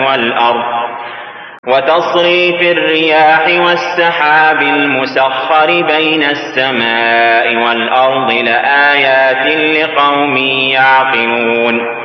والأرض وتصريف الرياح والسحاب المسخر بين السماء والأرض لآيات لقوم يعقلون